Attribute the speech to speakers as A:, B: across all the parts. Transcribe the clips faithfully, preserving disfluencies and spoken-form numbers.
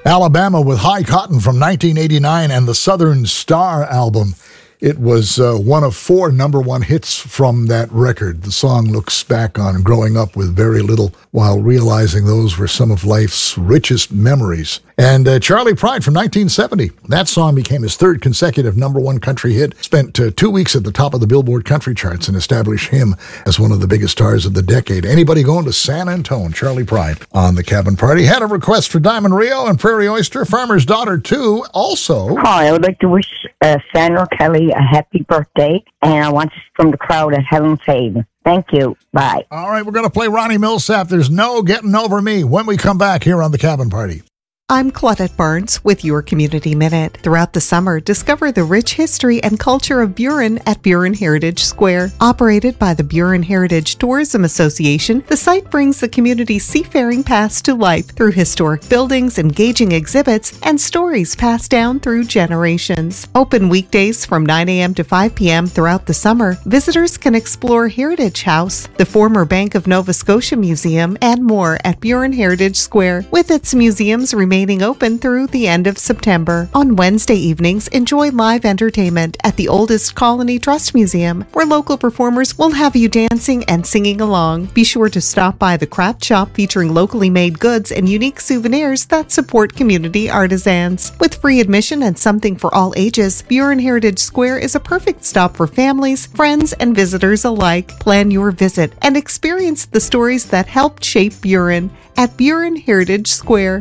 A: Alabama with High Cotton from nineteen eighty-nine and the Southern Star album. It was uh, one of four number one hits from that record. The song looks back on growing up with very little while realizing those were some of life's richest memories. And uh, Charley Pride from nineteen seventy. That song became his third consecutive number one country hit. Spent uh, two weeks at the top of the Billboard country charts and established him as one of the biggest stars of the decade. Anybody going to San Antone? Charley Pride on the Cabin Party. Had a request for Diamond Rio and Prairie Oyster, Farmer's Daughter too. Also,
B: hi, I would like to wish uh, Sandra Kelly a happy birthday, and I want this from the crowd at Helen's Haven. Thank you. Bye.
A: All right, we're going to play Ronnie Millsap. There's no getting over me when we come back here on the Cabin Party.
C: I'm Claudette Barnes with your Community Minute. Throughout the summer, discover the rich history and culture of Burin at Burin Heritage Square. Operated by the Burin Heritage Tourism Association, the site brings the community's seafaring past to life through historic buildings, engaging exhibits, and stories passed down through generations. Open weekdays from nine a.m. to five p.m. throughout the summer, visitors can explore Heritage House, the former Bank of Nova Scotia Museum, and more at Burin Heritage Square, with its museums remaining remaining open through the end of September. On Wednesday evenings, enjoy live entertainment at the Oldest Colony Trust Museum, where local performers will have you dancing and singing along. Be sure to stop by the craft shop featuring locally made goods and unique souvenirs that support community artisans. With free admission and something for all ages, Burin Heritage Square is a perfect stop for families, friends, and visitors alike. Plan your visit and experience the stories that helped shape Burin at Burin Heritage Square.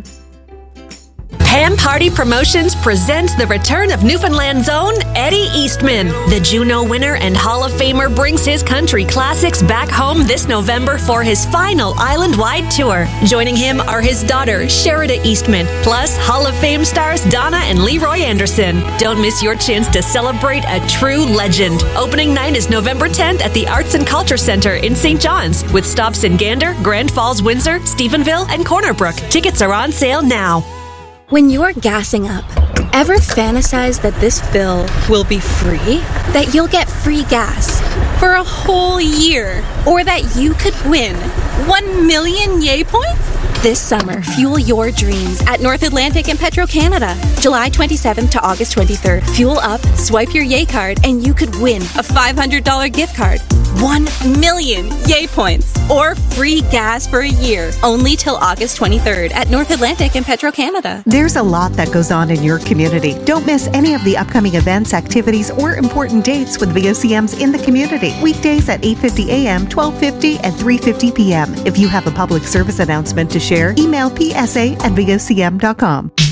D: Ham Party Promotions presents the return of Newfoundland's own Eddie Eastman. The Juno winner and Hall of Famer brings his country classics back home this November for his final island-wide tour. Joining him are his daughter, Sherida Eastman, plus Hall of Fame stars Donna and Leroy Anderson. Don't miss your chance to celebrate a true legend. Opening night is November tenth at the Arts and Culture Center in Saint John's, with stops in Gander, Grand Falls, Windsor, Stephenville, and Corner Brook. Tickets are on sale now.
E: When you're gassing up, ever fantasize that this fill will be free? That you'll get free gas for a whole year? Or that you could win one million Yay points? This summer, fuel your dreams at North Atlantic and Petro-Canada. July twenty-seventh to August twenty-third. Fuel up, swipe your Yay card, and you could win a five hundred dollars gift card. one million Yay points. Or free gas for a year. Only till August twenty-third at North Atlantic and Petro-Canada.
C: There's a lot that goes on in your community. Don't miss any of the upcoming events, activities, or important dates with V O C Ms in the community. Weekdays at eight fifty a.m., twelve fifty, and three fifty p.m. If you have a public service announcement to share, email p s a at v o c m dot com.